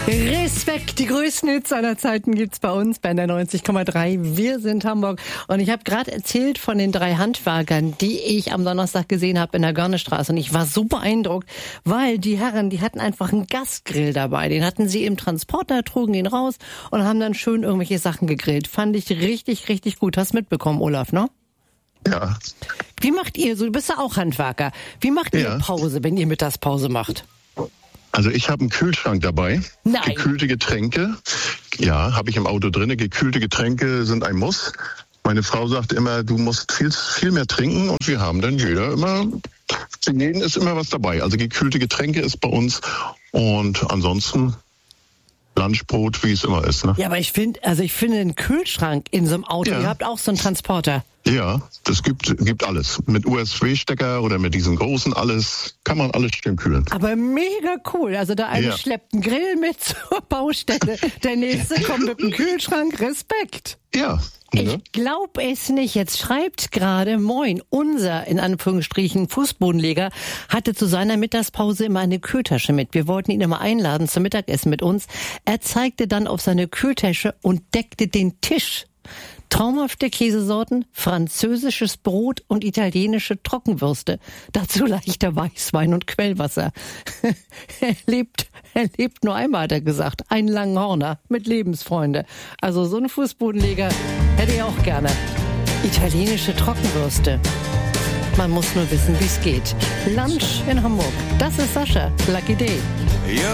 Respekt, die größten Hits aller Zeiten gibt's bei uns bei der 90,3. Wir sind Hamburg. Und ich habe gerade erzählt von den 3 Handwerkern, die ich am Donnerstag gesehen habe in der Görnestraße. Und ich war so beeindruckt, weil die Herren, die hatten einfach einen Gasgrill dabei. Den hatten sie im Transporter, trugen ihn raus und haben dann schön irgendwelche Sachen gegrillt. Fand ich richtig, richtig gut. Hast mitbekommen, Olaf, ne? Ja. Wie macht ihr so? Du bist ja auch Handwerker. Wie macht ihr Pause, wenn ihr Mittagspause macht? Also ich habe einen Kühlschrank dabei. Nein. Gekühlte Getränke. Ja, habe ich im Auto drin. Gekühlte Getränke sind ein Muss. Meine Frau sagt immer, du musst viel mehr trinken. Und wir haben dann jeder immer, für jeden ist immer was dabei. Also gekühlte Getränke ist bei uns. Und ansonsten Lunchbrot, wie es immer ist. Ne? Ja, aber ich finde einen Kühlschrank in so einem Auto. Ja. Ihr habt auch so einen Transporter. Ja, das gibt alles. Mit USB-Stecker oder mit diesen großen alles, kann man alles schön kühlen. Aber mega cool. Also der eine schleppt einen Grill mit zur Baustelle, der nächste kommt mit dem Kühlschrank. Respekt. Ja. Ich glaube es nicht. Jetzt schreibt gerade, moin, unser, in Anführungsstrichen, Fußbodenleger hatte zu seiner Mittagspause immer eine Kühltasche mit. Wir wollten ihn immer einladen zum Mittagessen mit uns. Er zeigte dann auf seine Kühltasche und deckte den Tisch. Traumhafte Käsesorten, französisches Brot und italienische Trockenwürste. Dazu leichter Weißwein und Quellwasser. Er lebt nur einmal, hat er gesagt. Ein Langhorner mit Lebensfreunde. Also so einen Fußbodenleger hätte ich auch gerne. Italienische Trockenwürste. Man muss nur wissen, wie es geht. Lunch in Hamburg. Das ist Sascha. Lucky Day. Ja.